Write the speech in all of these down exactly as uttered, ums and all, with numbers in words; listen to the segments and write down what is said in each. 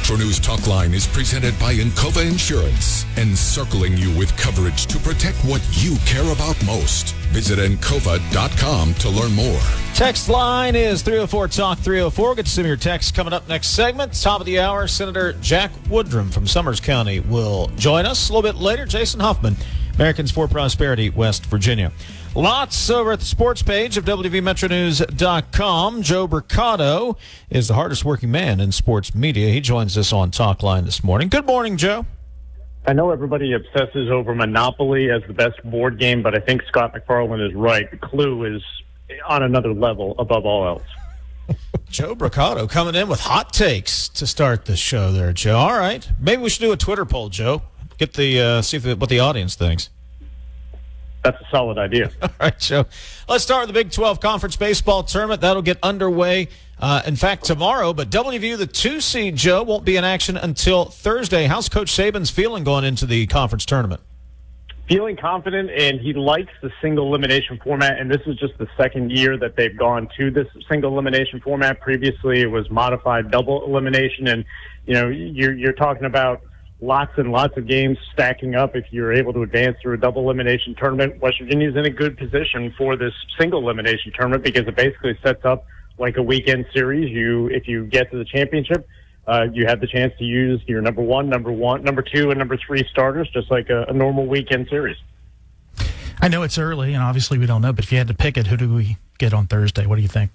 Metro News Talk Line is presented by Encova Insurance, encircling you with coverage to protect what you care about most. Visit encova dot com to learn more. Text line is three oh four talk three oh four. Get to some of your texts coming up next segment. Top of the hour, Senator Jack Woodrum from Summers County will join us. A little bit later, Jason Huffman, Americans for Prosperity, West Virginia. Lots over at the sports page of W W V Metro News dot com. Joe Bricado is the hardest working man in sports media. He joins us on Talk Line this morning. Good morning, Joe. I know everybody obsesses over Monopoly as the best board game, but I think Scott McFarland is right. The Clue is on another level above all else. Joe Bricado coming in with hot takes to start the show there, Joe. All right. Maybe we should do a Twitter poll, Joe. Get the uh, see if the, what the audience thinks. That's a solid idea. All right, Joe. Let's start with the Big twelve Conference Baseball Tournament. That'll get underway, uh, in fact, tomorrow. But W V U, the two seed, Joe, won't be in action until Thursday. How's Coach Saban's feeling going into the conference tournament? Feeling confident, and he likes the single elimination format, and this is just the second year that they've gone to this single elimination format. Previously, it was modified double elimination, and, you know, you're, you're talking about lots and lots of games stacking up if you're able to advance through a double elimination tournament. West Virginia's in a good position for this single elimination tournament because it basically sets up like a weekend series. You, if you get to the championship, uh, you have the chance to use your number one, number one, number two, and number three starters, just like a, a normal weekend series. I know it's early, and obviously we don't know, but if you had to pick it, who do we get on Thursday? What do you think?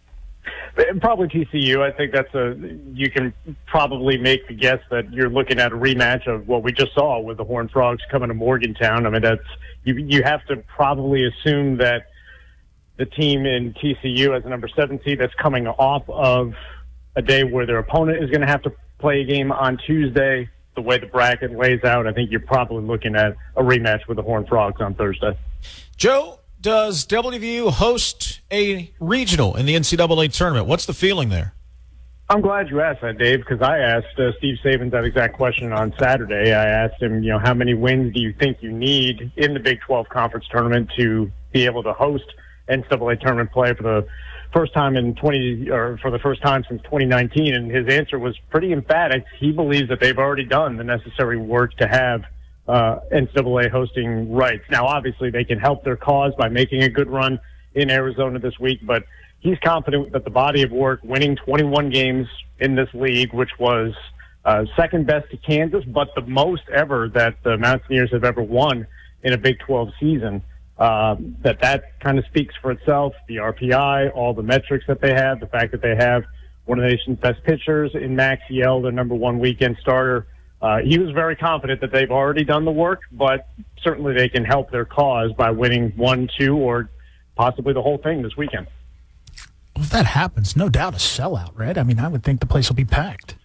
Probably T C U. I think that's a, you can probably make the guess that you're looking at a rematch of what we just saw with the Horned Frogs coming to Morgantown. I mean, that's, you, you have to probably assume that the team in T C U as a number seven seed that's coming off of a day where their opponent is going to have to play a game on Tuesday, the way the bracket lays out, I think you're probably looking at a rematch with the Horned Frogs on Thursday. Joe, does W V U host a regional in the N C double A tournament? What's the feeling there? I'm glad you asked that, Dave, because I asked uh, Steve Sabins that exact question on Saturday. I asked him, you know, how many wins do you think you need in the Big twelve Conference tournament to be able to host N C double A tournament play for the first time in twenty, or for the first time since twenty nineteen? And his answer was pretty emphatic. He believes that they've already done the necessary work to have uh, N C double A hosting rights. Now, obviously, they can help their cause by making a good run in Arizona this week, but he's confident that the body of work, winning twenty-one games in this league, which was uh, second best to Kansas, but the most ever that the Mountaineers have ever won in a Big twelve season, uh, that that kind of speaks for itself. The R P I, all the metrics that they have, the fact that they have one of the nation's best pitchers in Max Yell, their number one weekend starter. Uh, he was very confident that they've already done the work, but certainly they can help their cause by winning one, two, or possibly the whole thing this weekend. Well, if that happens, no doubt a sellout, right? I mean, I would think the place will be packed.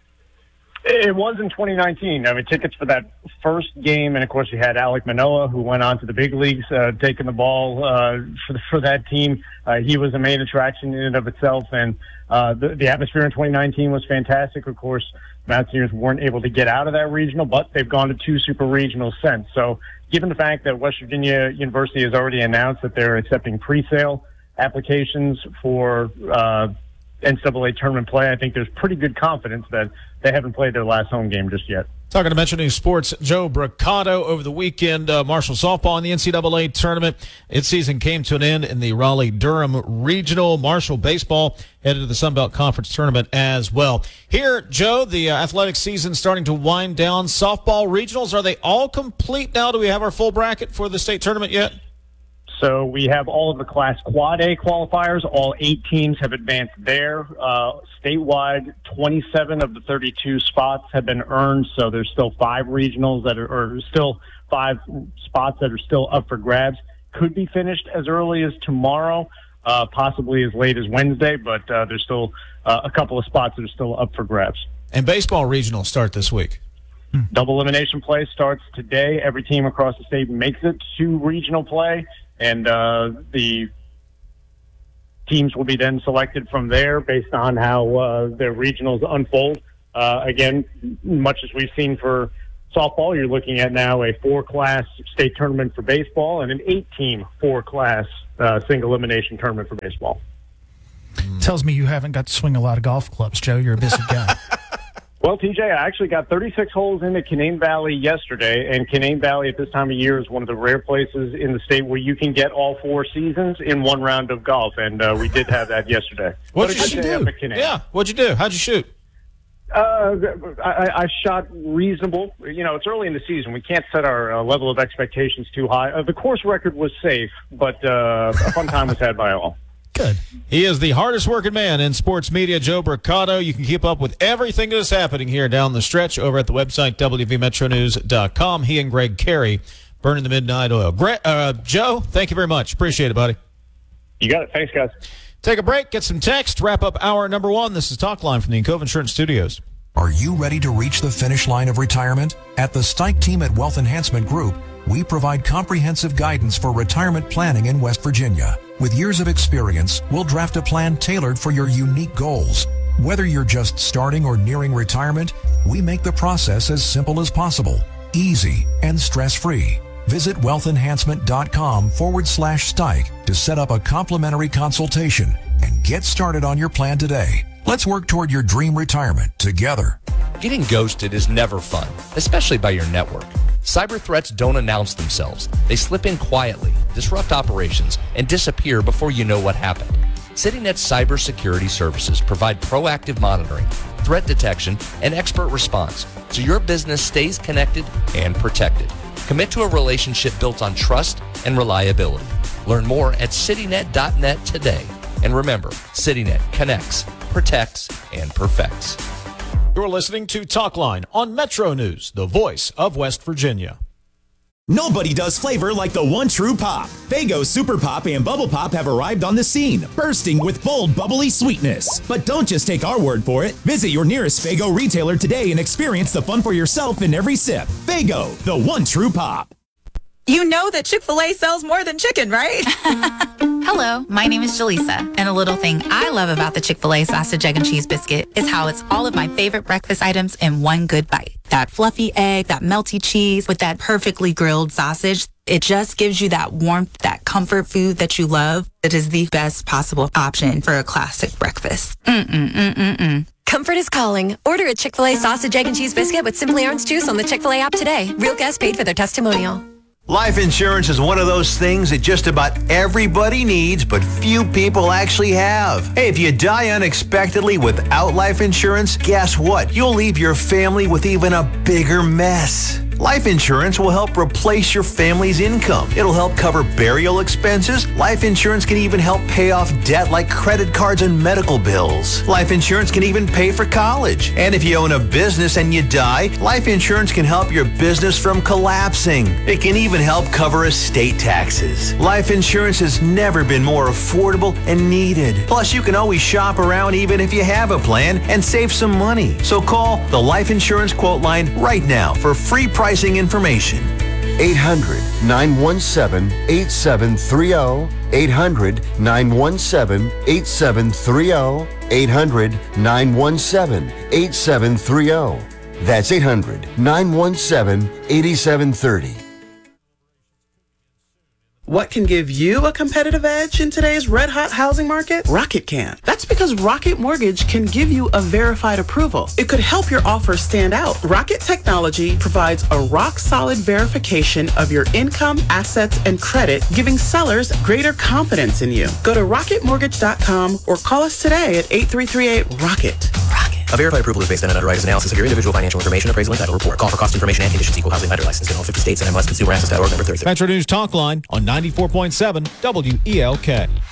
It was in twenty nineteen. I mean, tickets for that first game, and of course you had Alek Manoah, who went on to the big leagues, uh, taking the ball uh, for, the, for that team. Uh, he was a main attraction in and of itself, and uh, the, the atmosphere in twenty nineteen was fantastic. Of course, Mountaineers weren't able to get out of that regional, but they've gone to two super regionals since. So given the fact that West Virginia University has already announced that they're accepting pre-sale applications for uh, N C double A tournament play, I think there's pretty good confidence that they haven't played their last home game just yet. Talking to Metro News Sports, Joe Bricado. Over the weekend, uh, Marshall softball in the N C double A tournament. Its season came to an end in the Raleigh-Durham Regional. Marshall baseball headed to the Sun Belt Conference tournament as well. Here, Joe, the uh, athletic season starting to wind down. Softball regionals, are they all complete now? Do we have our full bracket for the state tournament yet? So we have all of the Class Quad A qualifiers. All eight teams have advanced there. Uh, statewide, twenty-seven of the thirty-two spots have been earned. So there's still five regionals that are, or still five spots that are still up for grabs. Could be finished as early as tomorrow, uh, possibly as late as Wednesday, but uh, there's still uh, a couple of spots that are still up for grabs. And baseball regionals start this week. Hmm. Double elimination play starts today. Every team across the state makes it to regional play. And uh, the teams will be then selected from there based on how uh, their regionals unfold. Uh, again, much as we've seen for softball, you're looking at now a four-class state tournament for baseball and an eight-team four-class uh, single-elimination tournament for baseball. Tells me you haven't got to swing a lot of golf clubs, Joe. You're a busy guy. Well, T J, I actually got thirty-six holes into Canaan Valley yesterday, and Canaan Valley at this time of year is one of the rare places in the state where you can get all four seasons in one round of golf, and uh, we did have that yesterday. What'd you do? Yeah, what'd you do? How'd you shoot? Uh, I, I shot reasonable. You know, it's early in the season. We can't set our uh, level of expectations too high. Uh, the course record was safe, but uh, a fun time was had by all. Good. He is the hardest working man in sports media, Joe Brocato. You can keep up with everything that is happening here down the stretch over at the website, W V Metro News dot com. He and Greg Carey burning the midnight oil. Greg, uh, Joe, thank you very much. Appreciate it, buddy. You got it. Thanks, guys. Take a break, get some text, wrap up hour number one. This is Talk Line from the Encova Insurance Studios. Are you ready to reach the finish line of retirement? At the Stike team at Wealth Enhancement Group, we provide comprehensive guidance for retirement planning in West Virginia. With years of experience, we'll draft a plan tailored for your unique goals. Whether you're just starting or nearing retirement, we make the process as simple as possible, easy, and stress-free. Visit wealthenhancement.com forward slash Stike to set up a complimentary consultation and get started on your plan today. Let's work toward your dream retirement together. Getting ghosted is never fun, especially by your network. Cyber threats don't announce themselves. They slip in quietly, disrupt operations, and disappear before you know what happened. CityNet's cybersecurity services provide proactive monitoring, threat detection, and expert response, so your business stays connected and protected. Commit to a relationship built on trust and reliability. Learn more at citynet dot net today. And remember, CityNet connects, protects, and perfects. You're listening to Talk Line on Metro News, the voice of West Virginia. Nobody does flavor like the one true pop. Faygo Super Pop and Bubble Pop have arrived on the scene, bursting with bold, bubbly sweetness. But don't just take our word for it. Visit your nearest Faygo retailer today and experience the fun for yourself in every sip. Faygo, the one true pop. You know that Chick-fil-A sells more than chicken, right? Hello, my name is Jaleesa, and a little thing I love about the Chick-fil-A sausage, egg, and cheese biscuit is how it's all of my favorite breakfast items in one good bite. That fluffy egg, that melty cheese with that perfectly grilled sausage. It just gives you that warmth, that comfort food that you love. It is the best possible option for a classic breakfast. Mm-mm-mm-mm-mm. Comfort is calling. Order a Chick-fil-A sausage, egg, and cheese biscuit with Simply Orange Juice on the Chick-fil-A app today. Real guests paid for their testimonial. Life insurance is one of those things that just about everybody needs, but few people actually have. Hey, if you die unexpectedly without life insurance, guess what? You'll leave your family with even a bigger mess. Life insurance will help replace your family's income. It'll help cover burial expenses. Life insurance can even help pay off debt like credit cards and medical bills. Life insurance can even pay for college. And if you own a business and you die, life insurance can help your business from collapsing. It can even help cover estate taxes. Life insurance has never been more affordable and needed. Plus, you can always shop around even if you have a plan and save some money. So call the Life Insurance Quote Line right now for free pricing information. eight hundred, nine one seven, eight seven three zero. eight hundred, nine one seven, eight seven three zero. eight hundred, nine one seven, eight seven three zero. That's eight hundred, nine one seven, eight seven three zero. What can give you a competitive edge in today's red-hot housing market? Rocket can. That's because Rocket Mortgage can give you a verified approval. It could help your offer stand out. Rocket Technology provides a rock-solid verification of your income, assets, and credit, giving sellers greater confidence in you. Go to rocket mortgage dot com or call us today at eight three three eight, ROCKET. Rocket. A verified approval is based on an underwriter's analysis of your individual financial information, appraisal, and title report. Call for cost information and conditions. Equal housing lender license in all fifty states and M L S consumer access dot org number thirty. Metro News Talk Line on ninety-four point seven W E L K.